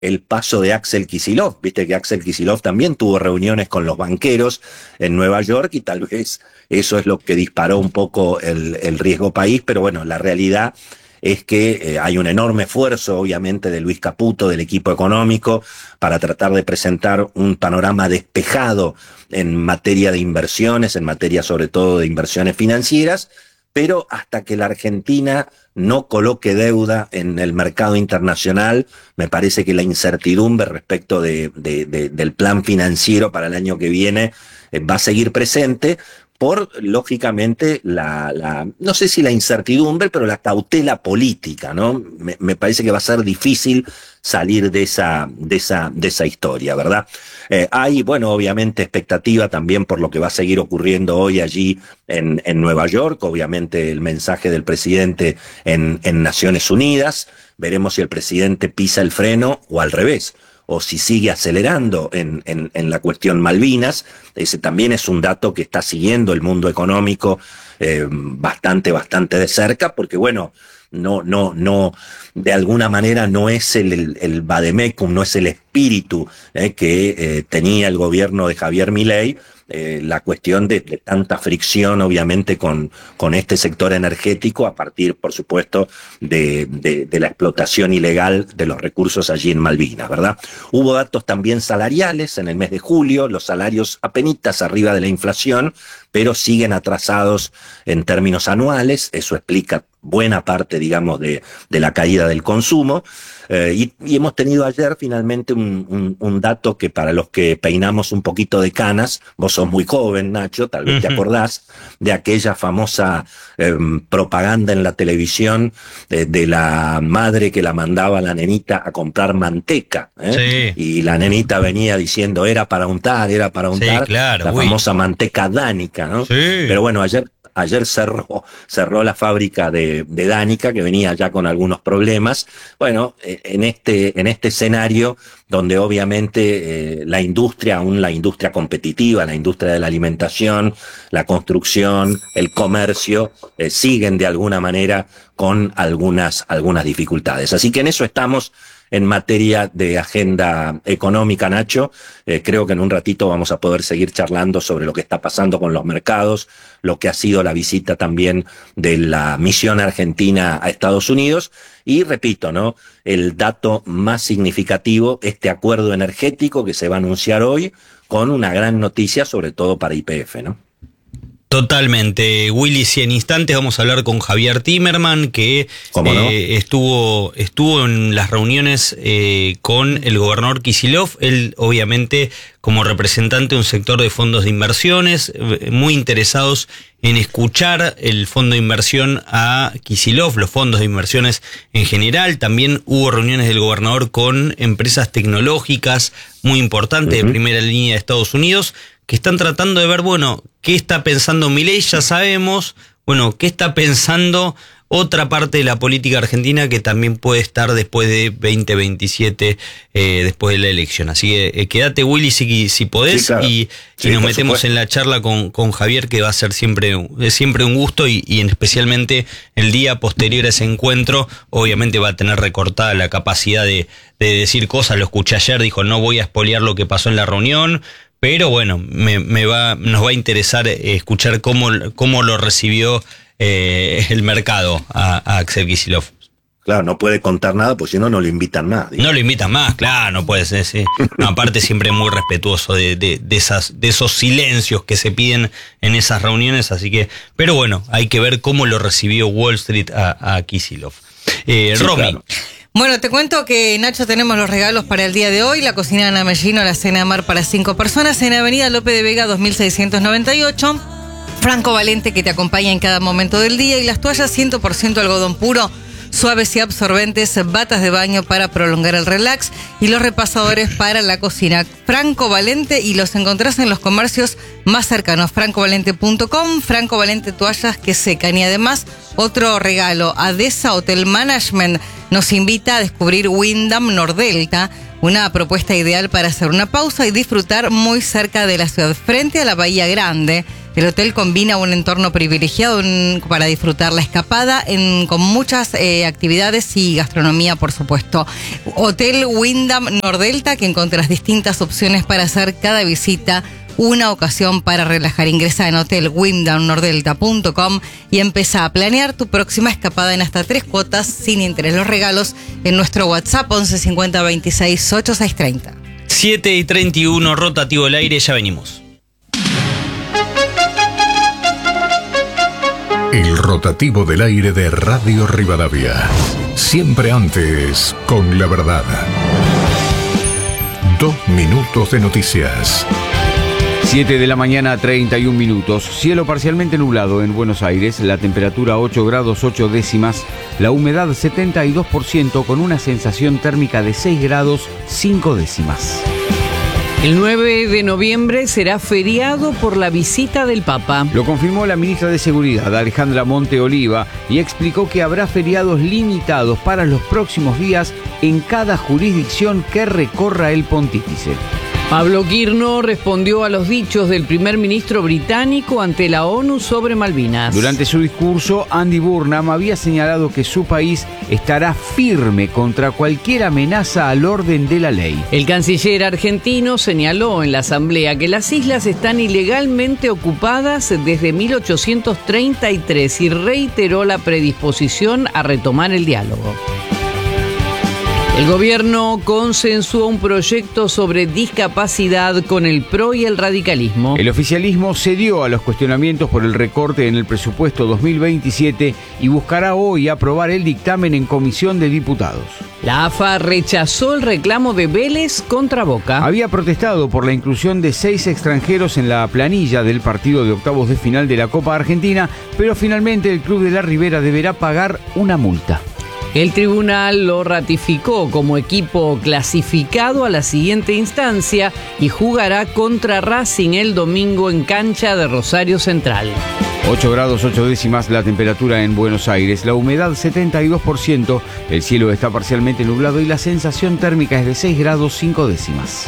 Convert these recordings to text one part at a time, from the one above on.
el paso de Axel Kicillof. Viste que Axel Kicillof también tuvo reuniones con los banqueros en Nueva York y tal vez eso es lo que disparó un poco el riesgo país, pero bueno, la realidad es que hay un enorme esfuerzo, obviamente, de Luis Caputo, del equipo económico, para tratar de presentar un panorama despejado en materia de inversiones, en materia sobre todo de inversiones financieras, pero hasta que la Argentina no coloque deuda en el mercado internacional, me parece que la incertidumbre respecto del plan financiero para el año que viene va a seguir presente, por, lógicamente, no sé si la incertidumbre, pero la cautela política, ¿no? Me parece que va a ser difícil salir de esa historia, ¿verdad? Hay, bueno, obviamente expectativa también por lo que va a seguir ocurriendo hoy allí en Nueva York, obviamente el mensaje del presidente en Naciones Unidas, veremos si el presidente pisa el freno o al revés, o si sigue acelerando en la cuestión Malvinas. Ese también es un dato que está siguiendo el mundo económico bastante de cerca, porque bueno, no, de alguna manera no es el vademecum, no es el espíritu que tenía el gobierno de Javier Milei, la cuestión de tanta fricción, obviamente, con este sector energético, a partir, por supuesto, de la explotación ilegal de los recursos allí en Malvinas, ¿verdad? Hubo datos también salariales en el mes de julio, los salarios apenitas arriba de la inflación, pero siguen atrasados en términos anuales. Eso explica buena parte, digamos, de la caída del consumo. Y hemos tenido ayer finalmente un dato que, para los que peinamos un poquito de canas, vos sos muy joven, Nacho, tal vez te acordás de aquella famosa propaganda en la televisión de la madre que la mandaba a la nenita a comprar manteca, Sí. Y la nenita venía diciendo, era para untar, Sí, claro, la famosa manteca dánica, ¿no? Sí. Pero bueno, ayer cerró la fábrica de Danica, que venía ya con algunos problemas. Bueno, en este escenario donde obviamente la industria, aún la industria competitiva, la industria de la alimentación, la construcción, el comercio, siguen de alguna manera con algunas dificultades. Así que en eso estamos en materia de agenda económica, Nacho. Creo que en un ratito vamos a poder seguir charlando sobre lo que está pasando con los mercados, lo que ha sido la visita también de la misión argentina a Estados Unidos. Y repito, ¿no? El dato más significativo, este acuerdo energético que se va a anunciar hoy, con una gran noticia, sobre todo para YPF, ¿no? Totalmente, Willy. Si en instantes vamos a hablar con Javier Timerman, que ¿Cómo no? estuvo en las reuniones con el gobernador Kicillof. Él, obviamente, como representante de un sector de fondos de inversiones, muy interesados en escuchar el fondo de inversión a Kicillof, los fondos de inversiones en general. También hubo reuniones del gobernador con empresas tecnológicas muy importantes de primera línea de Estados Unidos, que están tratando de ver, bueno, qué está pensando Milei, ya sabemos, bueno, qué está pensando otra parte de la política argentina que también puede estar después de 2027, después de la elección. Así que quédate, Willy, si podés, Sí, claro. y Sí, nos por metemos supuesto en la charla con Javier, que va a ser siempre un gusto, y especialmente el día posterior a ese encuentro, obviamente va a tener recortada la capacidad de decir cosas. Lo escuché ayer, dijo, no voy a espolear lo que pasó en la reunión. Pero bueno, nos va a interesar escuchar cómo lo recibió el mercado a Axel Kicillof. Claro, no puede contar nada, porque si no, no lo invitan más. No lo invitan más, claro, no puede ser, sí. No, aparte, siempre muy respetuoso de esos silencios que se piden en esas reuniones, así que, pero bueno, hay que ver cómo lo recibió Wall Street a Kicillof. Sí, Romy. claro. Bueno, te cuento que, Nacho, tenemos los regalos para el día de hoy. La cocina de Ana Mellino, la cena de mar para 5 personas en Avenida Lope de Vega 2698. Franco Valente, que te acompaña en cada momento del día, y las toallas 100% algodón puro, suaves y absorbentes, batas de baño para prolongar el relax, y los repasadores para la cocina. Franco Valente, y los encontrás en los comercios más cercanos. francovalente.com. Franco Valente, toallas que secan. Y además, otro regalo, Adesa Hotel Management nos invita a descubrir Wyndham Nordelta, una propuesta ideal para hacer una pausa y disfrutar muy cerca de la ciudad, frente a la Bahía Grande. El hotel combina un entorno privilegiado para disfrutar la escapada con muchas actividades y gastronomía, por supuesto. Hotel Wyndham Nordelta, que encontrás distintas opciones para hacer cada visita una ocasión para relajar. Ingresa en hotelwyndhamnordelta.com y empezá a planear tu próxima escapada en hasta 3 cuotas sin interés. Los regalos en nuestro WhatsApp 11 50 26 8630. 7:31, rotativo el aire, ya venimos. El rotativo del aire de Radio Rivadavia. Siempre antes con la verdad. 2 minutos de noticias. 7 de la mañana, 31 minutos. Cielo parcialmente nublado en Buenos Aires, la temperatura 8 grados 8 décimas, la humedad 72% con una sensación térmica de 6 grados 5 décimas. El 9 de noviembre será feriado por la visita del Papa. Lo confirmó la ministra de Seguridad, Alejandra Monte Oliva, y explicó que habrá feriados limitados para los próximos días en cada jurisdicción que recorra el pontífice. Pablo Quirno respondió a los dichos del primer ministro británico ante la ONU sobre Malvinas. Durante su discurso, Andy Burnham había señalado que su país estará firme contra cualquier amenaza al orden de la ley. El canciller argentino señaló en la asamblea que las islas están ilegalmente ocupadas desde 1833 y reiteró la predisposición a retomar el diálogo. El gobierno consensuó un proyecto sobre discapacidad con el PRO y el radicalismo. El oficialismo cedió a los cuestionamientos por el recorte en el presupuesto 2027 y buscará hoy aprobar el dictamen en comisión de diputados. La AFA rechazó el reclamo de Vélez contra Boca. Había protestado por la inclusión de 6 extranjeros en la planilla del partido de octavos de final de la Copa Argentina, pero finalmente el Club de la Ribera deberá pagar una multa. El tribunal lo ratificó como equipo clasificado a la siguiente instancia y jugará contra Racing el domingo en cancha de Rosario Central. 8 grados 8 décimas la temperatura en Buenos Aires, la humedad 72%, el cielo está parcialmente nublado y la sensación térmica es de 6 grados 5 décimas.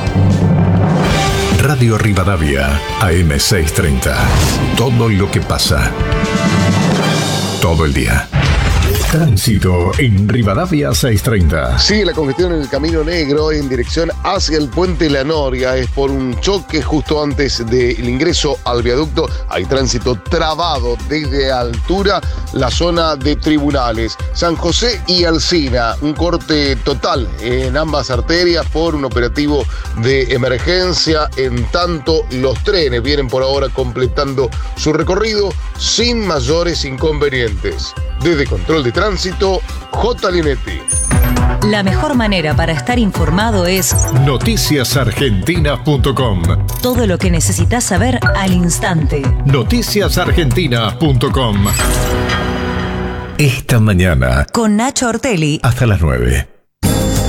Radio Rivadavia, AM 630. Todo lo que pasa. Todo el día. Tránsito en Rivadavia 630. Sigue la congestión en el Camino Negro en dirección hacia el Puente La Noria. Es por un choque justo antes del ingreso al viaducto. Hay tránsito trabado desde altura, la zona de Tribunales. San José y Alsina, un corte total en ambas arterias por un operativo de emergencia. En tanto, los trenes vienen por ahora completando su recorrido sin mayores inconvenientes. Desde Control de Tránsito, J. Linetti. La mejor manera para estar informado es noticiasargentina.com. Todo lo que necesitas saber al instante. Noticiasargentina.com. Esta mañana Con Nacho Ortelli. hasta las 9.